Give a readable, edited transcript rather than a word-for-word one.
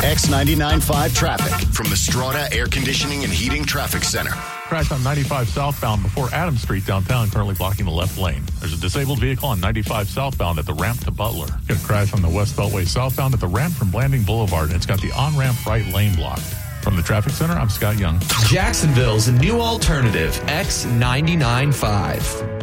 X99.5 traffic from the Strata Air Conditioning and Heating Traffic Center. Crash on 95 southbound before Adams Street downtown, currently blocking the left lane. There's a disabled vehicle on 95 southbound at the ramp to Butler. Got a crash on the West Beltway southbound at the ramp from Blanding Boulevard, and it's got the on-ramp right lane blocked. From the traffic center, I'm Scott Young. Jacksonville's new alternative, X99.5.